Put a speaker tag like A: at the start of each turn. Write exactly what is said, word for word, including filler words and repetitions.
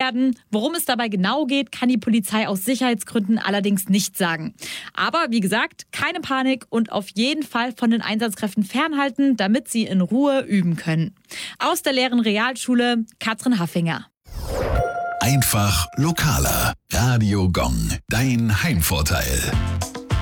A: werden. Worum es dabei genau geht, kann die Polizei aus Sicherheitsgründen allerdings nicht sagen. Aber wie gesagt, keine Panik und auf jeden Fall von den Einsatzkräften fernhalten, damit sie in Ruhe üben können. Aus der leeren Realschule, Katrin Haffinger.
B: Einfach lokaler. Radio Gong, dein Heimvorteil.